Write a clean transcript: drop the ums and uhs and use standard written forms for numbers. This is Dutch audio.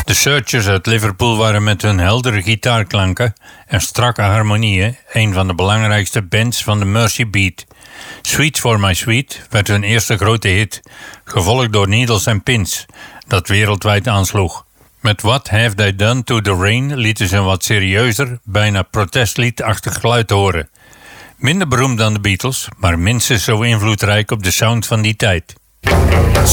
De Searchers uit Liverpool waren met hun heldere gitaarklanken en strakke harmonieën een van de belangrijkste bands van de Mersey Beat. Sweet for My Sweet werd hun eerste grote hit, gevolgd door Needles and Pins, dat wereldwijd aansloeg. Met What Have They Done to the Rain lieten ze een wat serieuzer, bijna protestliedachtig geluid horen. Minder beroemd dan de Beatles, maar minstens zo invloedrijk op de sound van die tijd.